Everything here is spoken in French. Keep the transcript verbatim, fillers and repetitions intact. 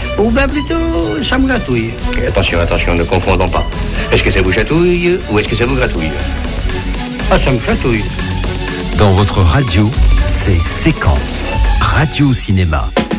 Ou bien plutôt, ça me gratouille. Et attention, attention, ne confondons pas. Est-ce que ça vous chatouille ou est-ce que ça vous gratouille? Ah, ça me chatouille. Dans votre radio, c'est Séquence, Radio Cinéma.